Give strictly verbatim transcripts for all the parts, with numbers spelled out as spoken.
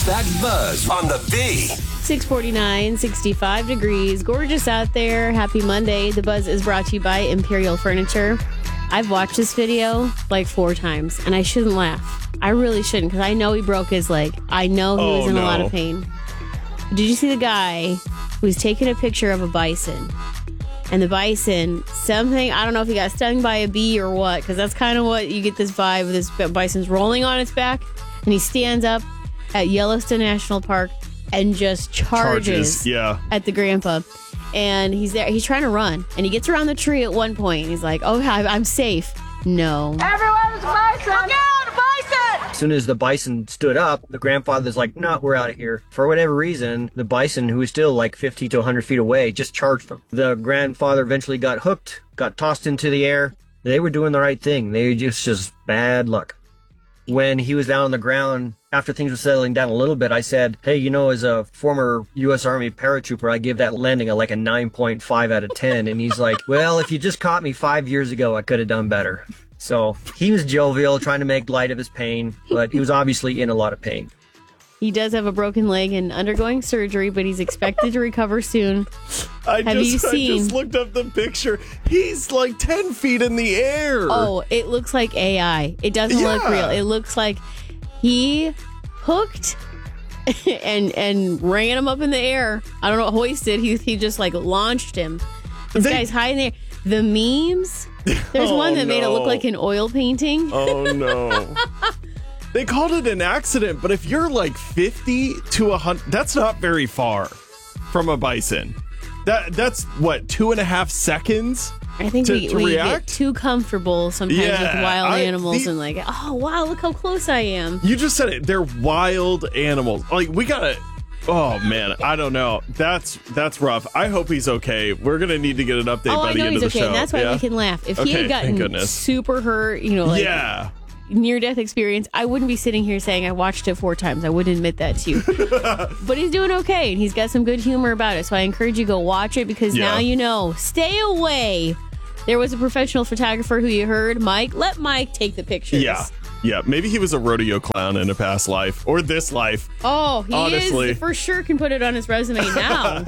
that buzz on the B. six forty-nine, sixty-five degrees. Gorgeous out there. Happy Monday. The Buzz is brought to you by Imperial Furniture. I've watched this video like four times, and I shouldn't laugh. I really shouldn't, because I know he broke his leg. I know he oh, was in no. a lot of pain. Did you see the guy who's taking a picture of a bison? And the bison, something, I don't know if he got stung by a bee or what, because that's kind of what you get this vibe. This bison's rolling on its back, and he stands up at Yellowstone National Park and just charges, charges yeah. at the grandpa. And he's there. He's trying to run. And he gets around the tree at one point. He's like, oh, I'm safe. No. Everyone's bison! Look out, bison! As soon as the bison stood up, the grandfather's like, no, we're out of here. For whatever reason, the bison, who was still like fifty to one hundred feet away, just charged them. The grandfather eventually got hooked, got tossed into the air. They were doing the right thing. They just, just bad luck. When he was down on the ground, after things were settling down a little bit, I said, hey, you know, as a former U S Army paratrooper, I give that landing a, like a nine point five out of ten. And he's like, well, if you just caught me five years ago, I could have done better. So he was jovial, trying to make light of his pain, but he was obviously in a lot of pain. He does have a broken leg and undergoing surgery, but he's expected to recover soon. I have just, you seen? I just looked up the picture. He's like ten feet in the air. Oh, it looks like A I. It doesn't yeah. look real. It looks like he hooked and and ran him up in the air. I don't know, hoisted. He he just like launched him. This they, guy's hiding there. The memes. There's oh, one that no. made it look like an oil painting. Oh no. They called it an accident, but if you're like fifty to one hundred, that's not very far from a bison. That That's, what, two and a half seconds I think to, we, to we react? get too comfortable sometimes yeah, with wild I, animals the, and like, oh, wow, look how close I am. You just said it. They're wild animals. Like, we gotta... Oh, man, I don't know. That's that's rough. I hope he's okay. We're going to need to get an update oh, by I the know end he's of the okay, show. and that's why yeah? we can laugh. If okay, he had gotten super hurt, you know, like... Yeah. near-death experience, I wouldn't be sitting here saying I watched it four times. I wouldn't admit that to you. But he's doing okay, and he's got some good humor about it. So I encourage you to go watch it, because yeah. now you know. Stay away. There was a professional photographer who you heard, Mike. Let Mike take the pictures. Yeah. Yeah, maybe he was a rodeo clown in a past life, or this life. Oh, he honestly. is. For sure can put it on his resume now.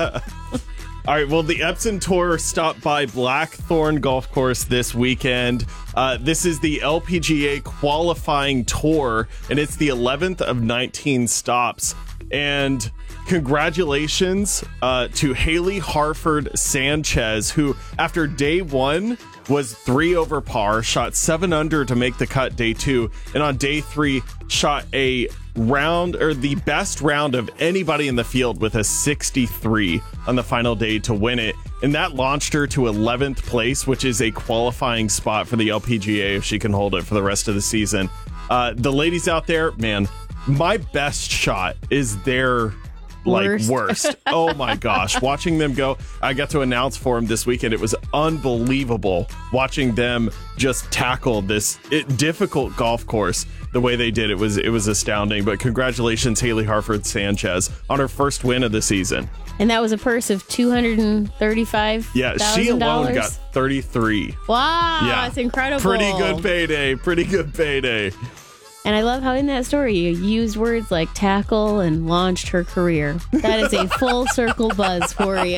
All right, well, the Epson Tour stopped by Blackthorn Golf Course this weekend. Uh, this is the L P G A qualifying tour, and it's the eleventh of nineteen stops. And congratulations uh, to Haley Harford Sanchez, who, after day one, was three over par, shot seven under to make the cut day two, and on day three, shot a round, or the best round of anybody in the field, with a sixty-three on the final day to win it. And that launched her to eleventh place, which is a qualifying spot for the L P G A if she can hold it for the rest of the season. Uh, the ladies out there, man, my best shot is their like worst. worst. Oh my gosh. Watching them go, I got to announce for them this weekend. It was unbelievable watching them just tackle this it, difficult golf course the way they did. It was it was astounding. But congratulations, Haley Harford Sanchez, on her first win of the season. And that was a purse of two hundred thirty-five thousand dollars. Yeah, she alone got thirty-three. Wow, yeah, that's incredible. Pretty good payday. Pretty good payday. And I love how in that story you used words like tackle and launched her career. That is a full circle buzz for you.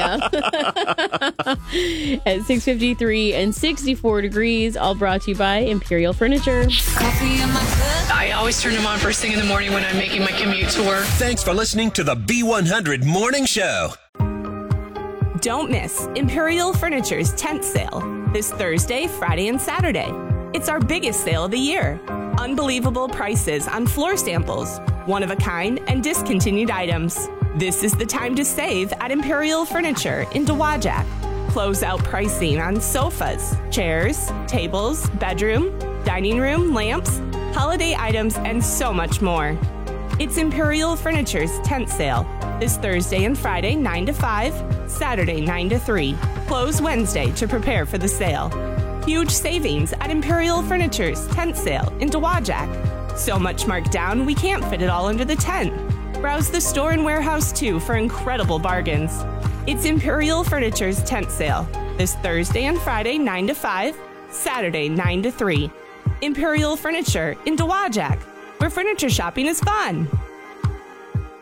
At six fifty-three and sixty-four degrees, all brought to you by Imperial Furniture. Coffee in my cup. I always turn them on first thing in the morning when I'm making my commute to work. Thanks for listening to the B one hundred Morning Show. Don't miss Imperial Furniture's tent sale this Thursday, Friday, and Saturday. It's our biggest sale of the year. Unbelievable prices on floor samples, one-of-a-kind and discontinued items. This is the time to save at Imperial Furniture in Dowagiac. Closeout pricing on sofas, chairs, tables, bedroom, dining room, lamps, holiday items, and so much more. It's Imperial Furniture's tent sale this Thursday and Friday, nine to five, Saturday, nine to three. Close Wednesday to prepare for the sale. Huge savings at Imperial Furniture's tent sale in Dowagiac. So much marked down, we can't fit it all under the tent. Browse the store and warehouse too for incredible bargains. It's Imperial Furniture's tent sale this Thursday and Friday, nine to five, Saturday, nine to three. Imperial Furniture in Dowagiac, where furniture shopping is fun.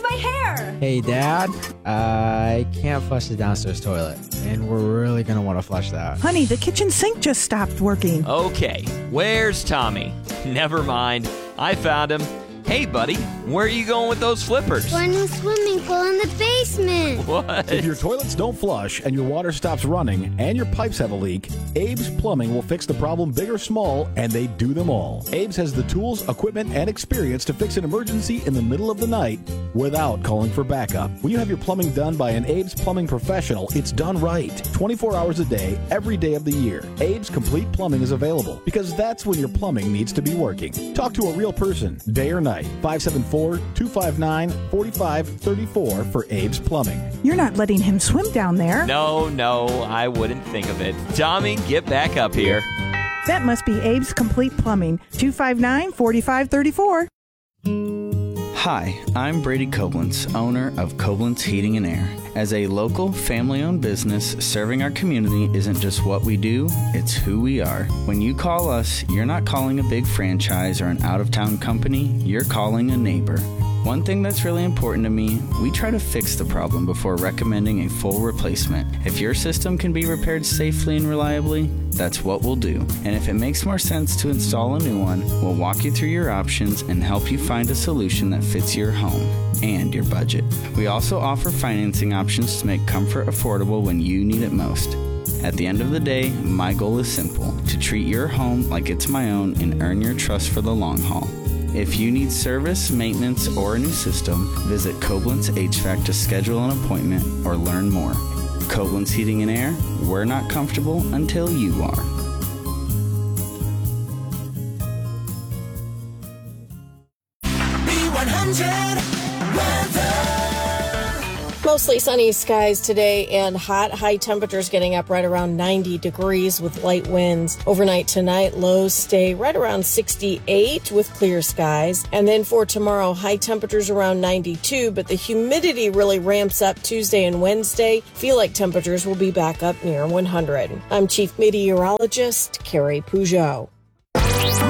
my hair? Hey, Dad, I can't flush the downstairs toilet, and we're really going to want to flush that. Honey, the kitchen sink just stopped working. Okay, where's Tommy? Never mind. I found him. Hey, buddy, where are you going with those flippers? For a new swimming pool in the basement. What? If your toilets don't flush and your water stops running and your pipes have a leak, Abe's Plumbing will fix the problem big or small, and they do them all. Abe's has the tools, equipment, and experience to fix an emergency in the middle of the night without calling for backup. When you have your plumbing done by an Abe's Plumbing professional, it's done right. twenty-four hours a day, every day of the year. Abe's Complete Plumbing is available because that's when your plumbing needs to be working. Talk to a real person, day or night. five seven four, two five nine, four five three four for Abe's Plumbing. You're not letting him swim down there. No, no, I wouldn't think of it. Tommy, get back up here. That must be Abe's Complete Plumbing. two five nine, four five three four. Hi, I'm Brady Koblenz, owner of Koblenz Heating and Air. As a local, family-owned business, serving our community isn't just what we do, it's who we are. When you call us, you're not calling a big franchise or an out-of-town company, you're calling a neighbor. One thing that's really important to me, we try to fix the problem before recommending a full replacement. If your system can be repaired safely and reliably, that's what we'll do. And if it makes more sense to install a new one, we'll walk you through your options and help you find a solution that fits your home and your budget. We also offer financing options to make comfort affordable when you need it most. At the end of the day, my goal is simple, to treat your home like it's my own and earn your trust for the long haul. If you need service, maintenance, or a new system, visit Koblenz H V A C to schedule an appointment or learn more. Koblenz Heating and Air, we're not comfortable until you are. B one hundred weather. Mostly sunny skies today and hot. High temperatures getting up right around ninety degrees with light winds. Overnight tonight, lows stay right around sixty-eight with clear skies. And then for tomorrow, high temperatures around ninety-two, but the humidity really ramps up Tuesday and Wednesday. Feel like temperatures will be back up near one hundred. I'm Chief Meteorologist Carrie Peugeot.